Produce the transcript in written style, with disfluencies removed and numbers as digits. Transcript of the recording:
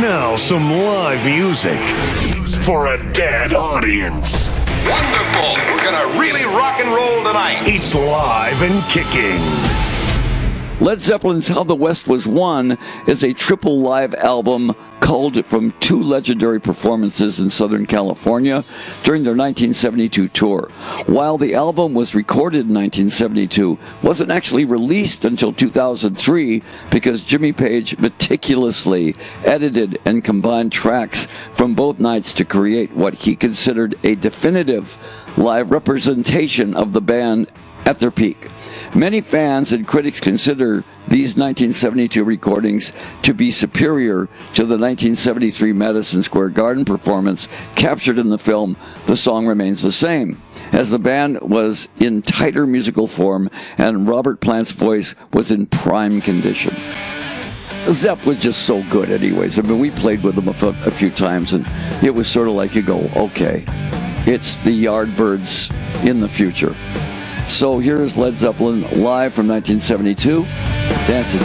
Now some live music for a dead audience. Wonderful. We're going to really rock and roll tonight. It's live and kicking. Led Zeppelin's How the West Was Won is a triple live album culled from two legendary performances in Southern California during their 1972 tour. While the album was recorded in 1972, wasn't actually released until 2003 because Jimmy Page meticulously edited and combined tracks from both nights to create what he considered a definitive live representation of the band at their peak. Many fans and critics consider these 1972 recordings to be superior to the 1973 Madison Square Garden performance captured in the film. The song remains the same, as the band was in tighter musical form and Robert Plant's voice was in prime condition. Zepp was just so good anyways. I mean, we played with them a few times, and it was sort of like you go, okay, it's the Yardbirds in the future. So here is Led Zeppelin live from 1972, Dancing